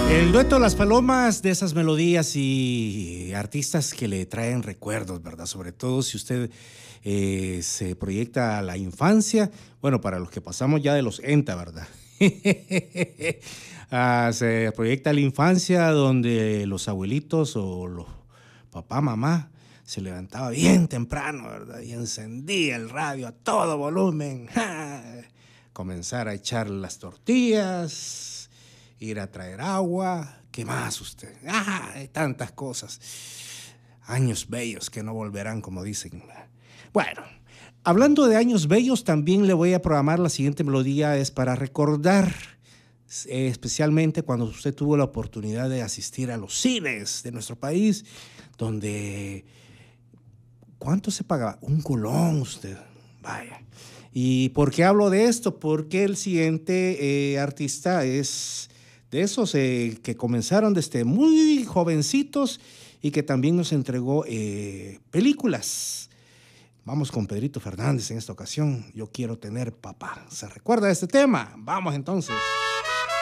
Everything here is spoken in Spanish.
El dueto de las palomas, de esas melodías y artistas que le traen recuerdos, ¿verdad? Sobre todo si usted se proyecta a la infancia, bueno, para los que pasamos ya de los 80, ¿verdad? Se proyecta a la infancia donde los abuelitos o los papá, mamá se levantaba bien temprano, ¿verdad? Y encendía el radio a todo volumen. Comenzar a echar las tortillas, ir a traer agua. ¿Qué más usted? Hay tantas cosas. Años bellos que no volverán, como dicen. Bueno, hablando de años bellos, también le voy a programar la siguiente melodía. Es para recordar, especialmente cuando usted tuvo la oportunidad de asistir a los cines de nuestro país, donde ¿cuánto se pagaba? Un colón usted. Vaya. ¿Y por qué hablo de esto? Porque el siguiente artista es de esos que comenzaron desde muy jovencitos y que también nos entregó películas. Vamos con Pedrito Fernández en esta ocasión. Yo quiero tener papá. ¿Se recuerda de este tema? Vamos entonces.